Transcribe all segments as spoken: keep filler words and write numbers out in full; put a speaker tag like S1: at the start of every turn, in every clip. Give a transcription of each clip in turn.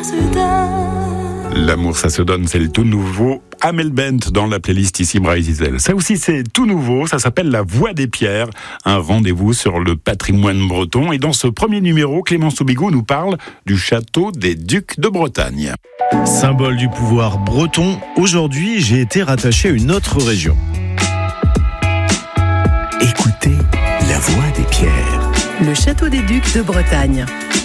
S1: se donne.
S2: L'amour, ça se donne, c'est le tout nouveau Amel Bent dans la playlist ici Bryce Isel. Ça aussi, c'est tout nouveau, ça s'appelle La Voix des Pierres, un rendez-vous sur le patrimoine breton. Et dans ce premier numéro, Clémence Aubigot nous parle du château des Ducs de Bretagne.
S3: Symbole du pouvoir breton, aujourd'hui, j'ai été rattaché à une autre région.
S4: Écoutez La Voix des Pierres.
S5: Le château des Ducs de Bretagne.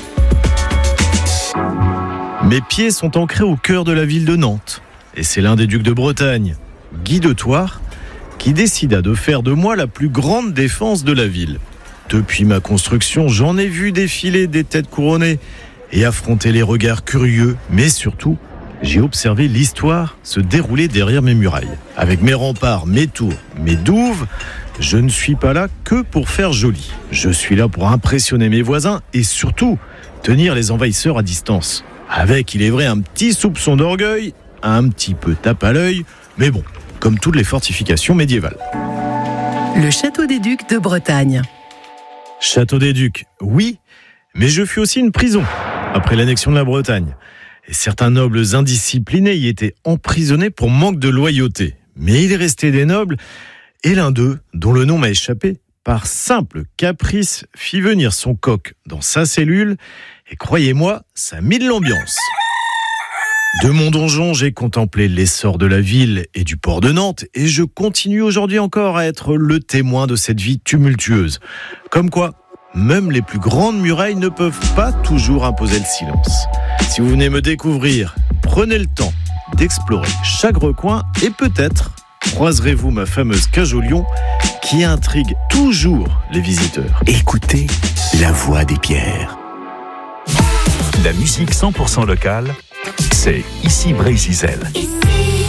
S3: Mes pieds sont ancrés au cœur de la ville de Nantes. Et c'est l'un des ducs de Bretagne, Guy de Thouars, qui décida de faire de moi la plus grande défense de la ville. Depuis ma construction, j'en ai vu défiler des têtes couronnées et affronter les regards curieux, mais surtout, j'ai observé l'histoire se dérouler derrière mes murailles. Avec mes remparts, mes tours, mes douves, je ne suis pas là que pour faire joli. Je suis là pour impressionner mes voisins et surtout tenir les envahisseurs à distance. Avec, il est vrai, un petit soupçon d'orgueil, un petit peu tape à l'œil, mais bon, comme toutes les fortifications médiévales.
S5: Le château des Ducs de Bretagne.
S3: Château des Ducs, oui, mais je fus aussi une prison, après l'annexion de la Bretagne. Et certains nobles indisciplinés y étaient emprisonnés pour manque de loyauté. Mais il est resté des nobles, et l'un d'eux, dont le nom m'a échappé, par simple caprice, fit venir son coq dans sa cellule, et croyez-moi, ça mit de l'ambiance. De mon donjon, j'ai contemplé l'essor de la ville et du port de Nantes, et je continue aujourd'hui encore à être le témoin de cette vie tumultueuse. Comme quoi, même les plus grandes murailles ne peuvent pas toujours imposer le silence. Si vous venez me découvrir, prenez le temps d'explorer chaque recoin, et peut-être croiserez-vous ma fameuse cage au lion qui intrigue toujours les visiteurs.
S4: Écoutez La Voix des Pierres.
S6: La musique cent pour cent locale, c'est ici Bryce Isel.